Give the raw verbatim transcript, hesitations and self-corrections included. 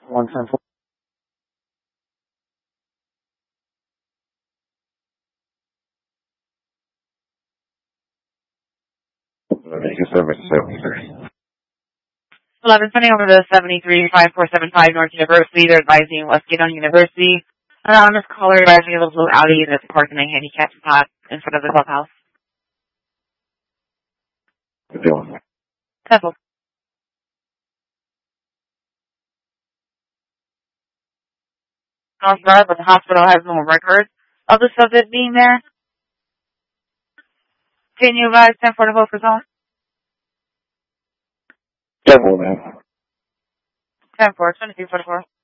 one ten four. eleven, sending over to seventy-three five four seven five North University. They're advising Westgate on University. Anonymous caller advising of a blue Audi that's parked in a handicapped spot in front of the clubhouse. Good deal. Temple. But the hospital has no record of the subject being there. Can you advise ten four to hold for zone? ten four, man. ten four, twenty-three forty-four.